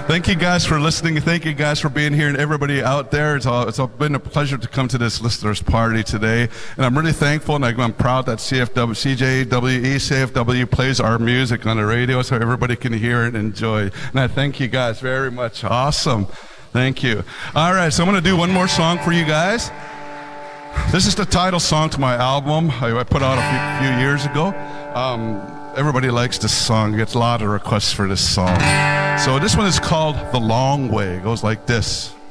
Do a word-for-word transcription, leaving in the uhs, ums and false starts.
Thank you guys for listening. Thank you guys for being here, and everybody out there. It's, all, it's all been a pleasure to come to this listeners party today, and I'm really thankful and I'm proud that C F W, C J W E C F W plays our music on the radio so everybody can hear it and enjoy. And I thank you guys very much. Awesome. Thank you. All right, so I'm going to do one more song for you guys. This is the title song to my album I put out a few, few years ago. Um, everybody likes this song. It gets a lot of requests for this song. So this one is called The Long Way. It goes like this.